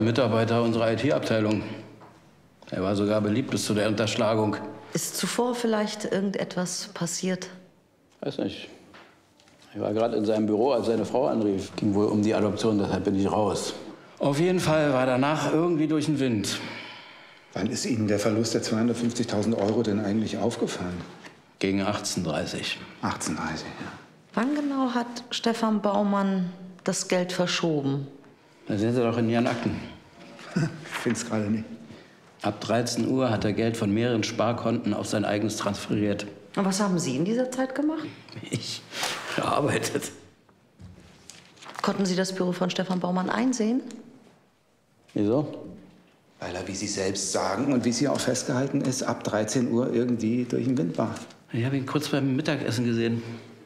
Mitarbeiter unserer IT-Abteilung. Er war sogar beliebt bis zu der Unterschlagung. Ist zuvor vielleicht irgendetwas passiert? Weiß nicht. Ich war gerade in seinem Büro, als seine Frau anrief. Ging wohl um die Adoption, deshalb bin ich raus. Auf jeden Fall war danach irgendwie durch den Wind. Wann ist Ihnen der Verlust der 250.000 € denn eigentlich aufgefallen? Gegen 18:30. 18:30, ja. Wann genau hat Stefan Baumann das Geld verschoben? Da sehen Sie doch in Ihren Akten. Ich find's gerade nicht. Ab 13 Uhr hat er Geld von mehreren Sparkonten auf sein eigenes transferiert. Und was haben Sie in dieser Zeit gemacht? Ich gearbeitet. Konnten Sie das Büro von Stefan Baumann einsehen? Wieso? Weil er, wie Sie selbst sagen und wie es hier auch festgehalten ist, ab 13 Uhr irgendwie durch den Wind war. Ich habe ihn kurz beim Mittagessen gesehen.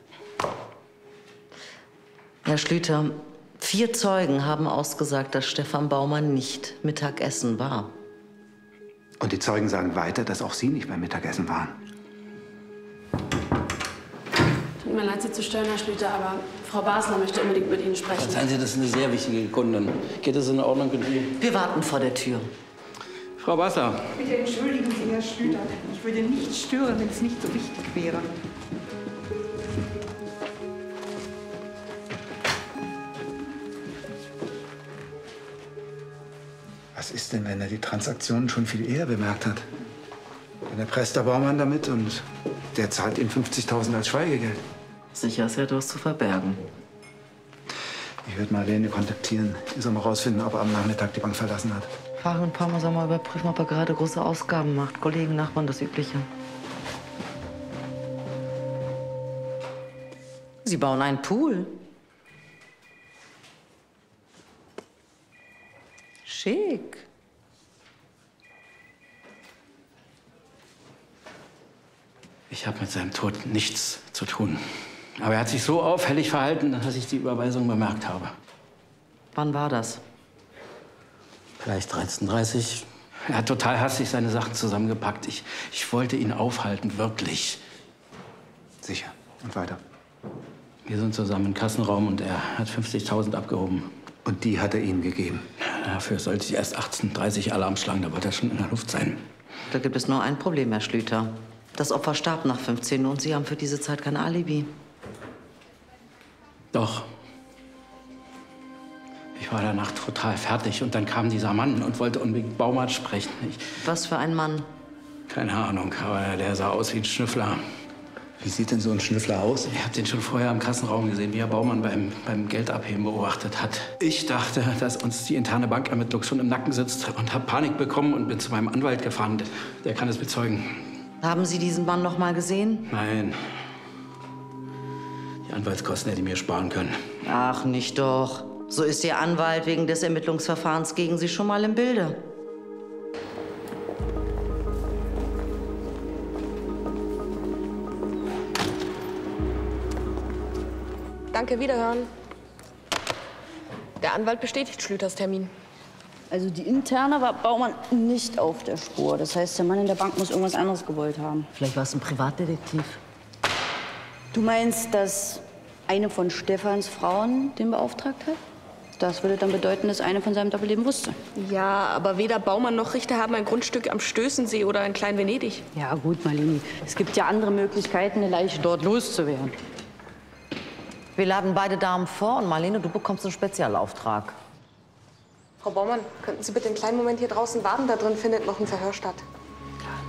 Herr Schlüter, 4 Zeugen haben ausgesagt, dass Stefan Baumann nicht Mittagessen war. Und die Zeugen sagen weiter, dass auch Sie nicht beim Mittagessen waren. Tut mir leid, Sie zu stören, Herr Schlüter, aber Frau Basler möchte unbedingt mit Ihnen sprechen. Seien Sie, das ist eine sehr wichtige Kundin. Geht das in Ordnung mit Ihnen? Wir warten vor der Tür. Frau Basler. Bitte entschuldigen Sie, Herr Schlüter. Ich würde nicht stören, wenn es nicht so wichtig wäre. Was ist denn, wenn er die Transaktionen schon viel eher bemerkt hat? Dann erpresst der Baumann damit und der zahlt ihm 50.000 als Schweigegeld. Sicher ist er etwas zu verbergen. Ich werde Marlene kontaktieren. Die soll mal rausfinden, ob er am Nachmittag die Bank verlassen hat. Fahren ein paar Mal soll mal überprüfen, ob er gerade große Ausgaben macht. Kollegen, Nachbarn, das Übliche. Sie bauen einen Pool. Schick. Ich habe mit seinem Tod nichts zu tun. Aber er hat sich so auffällig verhalten, dass ich die Überweisung bemerkt habe. Wann war das? Vielleicht 13:30. Er hat total hastig seine Sachen zusammengepackt. Ich wollte ihn aufhalten, wirklich. Sicher. Und weiter. Wir sind zusammen im Kassenraum und er hat 50.000 abgehoben. Und die hat er Ihnen gegeben? Dafür sollte ich erst 18:30 Alarm schlagen, da wollte er schon in der Luft sein. Da gibt es nur ein Problem, Herr Schlüter. Das Opfer starb nach 15 Uhr und Sie haben für diese Zeit kein Alibi. Doch. Ich war danach total fertig und dann kam dieser Mann und wollte unbedingt Baumann sprechen. Was für ein Mann? Keine Ahnung, aber der sah aus wie ein Schnüffler. Wie sieht denn so ein Schnüffler aus? Ich habe den schon vorher im Kassenraum gesehen, wie er Baumann beim Geldabheben beobachtet hat. Ich dachte, dass uns die interne Bankermittlung schon im Nacken sitzt und habe Panik bekommen und bin zu meinem Anwalt gefahren. Der kann es bezeugen. Haben Sie diesen Mann noch mal gesehen? Nein. Die Anwaltskosten hätte ich mir sparen können. Ach, nicht doch. So ist Ihr Anwalt wegen des Ermittlungsverfahrens gegen Sie schon mal im Bilde. Danke, wiederhören. Der Anwalt bestätigt Schlüters Termin. Also die interne war Baumann nicht auf der Spur. Das heißt, der Mann in der Bank muss irgendwas anderes gewollt haben. Vielleicht war es ein Privatdetektiv. Du meinst, dass eine von Stefans Frauen den beauftragt hat? Das würde dann bedeuten, dass eine von seinem Doppelleben wusste. Ja, aber weder Baumann noch Richter haben ein Grundstück am Stößensee oder in Klein-Venedig. Ja gut, Marlene. Es gibt ja andere Möglichkeiten, eine Leiche dort loszuwerden. Wir laden beide Damen vor und Marlene, du bekommst einen Spezialauftrag. Frau Baumann, könnten Sie bitte einen kleinen Moment hier draußen warten? Da drin findet noch ein Verhör statt.